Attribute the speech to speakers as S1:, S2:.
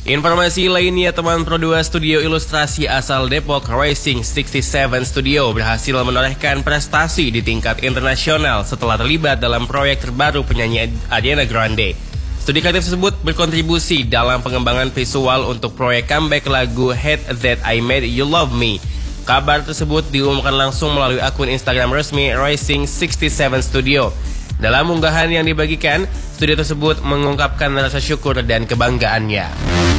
S1: Informasi lainnya, teman Pro2 studio ilustrasi asal Depok, Rising 67 Studio berhasil menorehkan prestasi di tingkat internasional setelah terlibat dalam proyek terbaru penyanyi Ariana Grande. Studi kreatif tersebut berkontribusi dalam pengembangan visual untuk proyek comeback lagu Hate That I Made You Love Me. Kabar tersebut diumumkan langsung melalui akun Instagram resmi Rising 67 Studio. Dalam unggahan yang dibagikan, studio tersebut mengungkapkan rasa syukur dan kebanggaannya.